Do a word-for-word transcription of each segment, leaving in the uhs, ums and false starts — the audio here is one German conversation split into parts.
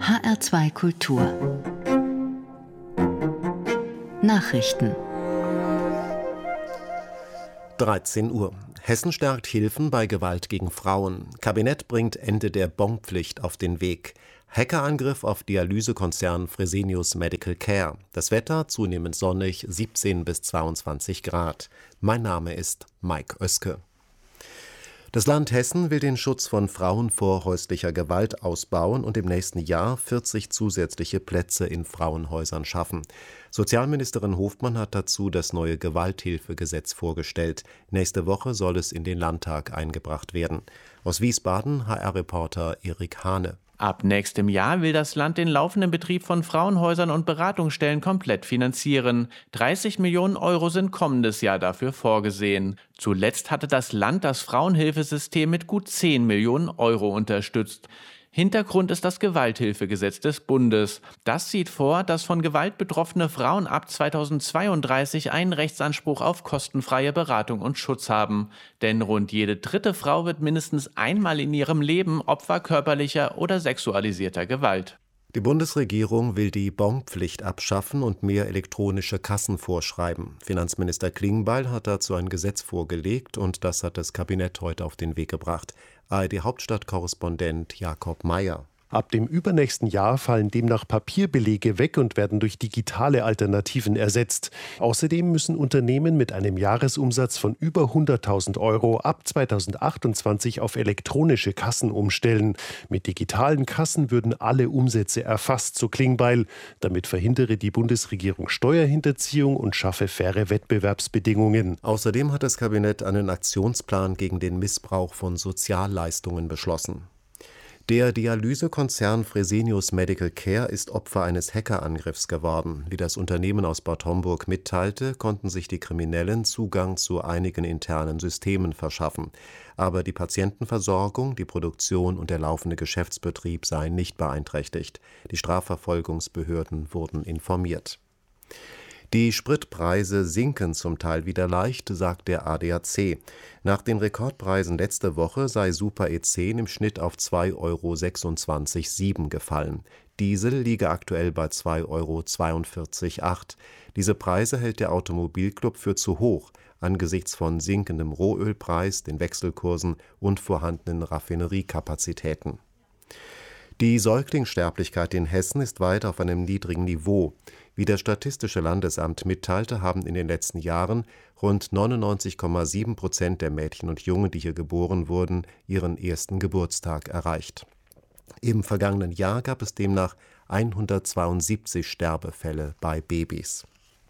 H R zwei Kultur Nachrichten. dreizehn Uhr. Hessen stärkt Hilfen bei Gewalt gegen Frauen. Kabinett bringt Ende der Bonpflicht auf den Weg. Hackerangriff auf Dialysekonzern Fresenius Medical Care. Das Wetter zunehmend sonnig, siebzehn bis zweiundzwanzig Grad. Mein Name ist Mike Oeske. Das Land Hessen will den Schutz von Frauen vor häuslicher Gewalt ausbauen und im nächsten Jahr vierzig zusätzliche Plätze in Frauenhäusern schaffen. Sozialministerin Hofmann hat dazu das neue Gewalthilfegesetz vorgestellt. Nächste Woche soll es in den Landtag eingebracht werden. Aus Wiesbaden H R-Reporter Erik Hane. Ab nächstem Jahr will das Land den laufenden Betrieb von Frauenhäusern und Beratungsstellen komplett finanzieren. dreißig Millionen Euro sind kommendes Jahr dafür vorgesehen. Zuletzt hatte das Land das Frauenhilfesystem mit gut zehn Millionen Euro unterstützt. Hintergrund ist das Gewalthilfegesetz des Bundes. Das sieht vor, dass von Gewalt betroffene Frauen ab zweitausendzweiunddreißig einen Rechtsanspruch auf kostenfreie Beratung und Schutz haben. Denn rund jede dritte Frau wird mindestens einmal in ihrem Leben Opfer körperlicher oder sexualisierter Gewalt. Die Bundesregierung will die Bonpflicht abschaffen und mehr elektronische Kassen vorschreiben. Finanzminister Klingbeil hat dazu ein Gesetz vorgelegt und das hat das Kabinett heute auf den Weg gebracht. A R D-Hauptstadtkorrespondent Jakob Meyer. Ab dem übernächsten Jahr fallen demnach Papierbelege weg und werden durch digitale Alternativen ersetzt. Außerdem müssen Unternehmen mit einem Jahresumsatz von über hunderttausend Euro ab zweitausendachtundzwanzig auf elektronische Kassen umstellen. Mit digitalen Kassen würden alle Umsätze erfasst, so Klingbeil. Damit verhindere die Bundesregierung Steuerhinterziehung und schaffe faire Wettbewerbsbedingungen. Außerdem hat das Kabinett einen Aktionsplan gegen den Missbrauch von Sozialleistungen beschlossen. Der Dialysekonzern Fresenius Medical Care ist Opfer eines Hackerangriffs geworden. Wie das Unternehmen aus Bad Homburg mitteilte, konnten sich die Kriminellen Zugang zu einigen internen Systemen verschaffen. Aber die Patientenversorgung, die Produktion und der laufende Geschäftsbetrieb seien nicht beeinträchtigt. Die Strafverfolgungsbehörden wurden informiert. Die Spritpreise sinken zum Teil wieder leicht, sagt der A D A C. Nach den Rekordpreisen letzte Woche sei Super E zehn im Schnitt auf zwei Euro sechsundzwanzig Komma sieben gefallen. Diesel liege aktuell bei zwei Euro zweiundvierzig Komma acht. Diese Preise hält der Automobilclub für zu hoch, angesichts von sinkendem Rohölpreis, den Wechselkursen und vorhandenen Raffineriekapazitäten. Die Säuglingssterblichkeit in Hessen ist weiter auf einem niedrigen Niveau. Wie das Statistische Landesamt mitteilte, haben in den letzten Jahren rund neunundneunzig Komma sieben Prozent der Mädchen und Jungen, die hier geboren wurden, ihren ersten Geburtstag erreicht. Im vergangenen Jahr gab es demnach hundertzweiundsiebzig Sterbefälle bei Babys.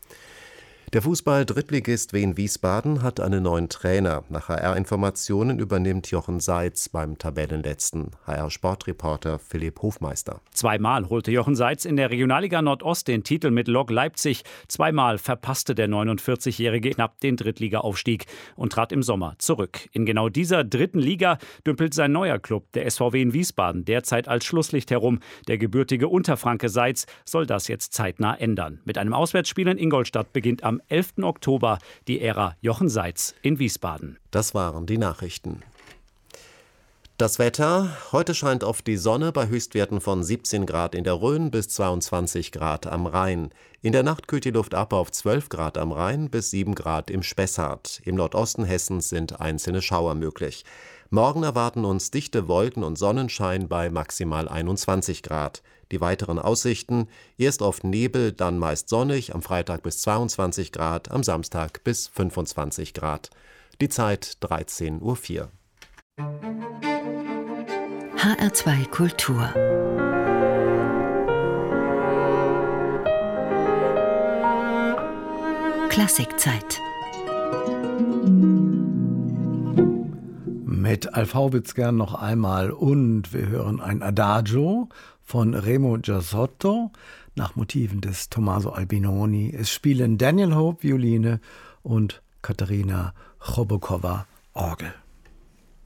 Der Fußball-Drittligist Wien Wiesbaden hat einen neuen Trainer. Nach H R-Informationen übernimmt Jochen Seitz beim Tabellenletzten. H R-Sportreporter Philipp Hofmeister. Zweimal holte Jochen Seitz in der Regionalliga Nordost den Titel mit Lok Leipzig. Zweimal verpasste der neunundvierzigjährige knapp den Drittliga-Aufstieg und trat im Sommer zurück. In genau dieser dritten Liga dümpelt sein neuer Club, der S V W in Wiesbaden, derzeit als Schlusslicht herum. Der gebürtige Unterfranke Seitz soll das jetzt zeitnah ändern. Mit einem Auswärtsspiel in Ingolstadt beginnt am elften Oktober die Ära Jochen Seitz in Wiesbaden. Das waren die Nachrichten. Das Wetter: Heute scheint oft die Sonne bei Höchstwerten von siebzehn Grad in der Rhön bis zweiundzwanzig Grad am Rhein. In der Nacht kühlt die Luft ab auf zwölf Grad am Rhein bis sieben Grad im Spessart. Im Nordosten Hessens sind einzelne Schauer möglich. Morgen erwarten uns dichte Wolken und Sonnenschein bei maximal einundzwanzig Grad. Die weiteren Aussichten: erst oft Nebel, dann meist sonnig, am Freitag bis zweiundzwanzig Grad, am Samstag bis fünfundzwanzig Grad. Die Zeit dreizehn Uhr vier. H R zwei Kultur Klassikzeit. Mit Alf Haubitz gern noch einmal und wir hören ein Adagio von Remo Giassotto nach Motiven des Tommaso Albinoni. Es spielen Daniel Hope Violine und Katharina Chobokowa Orgel.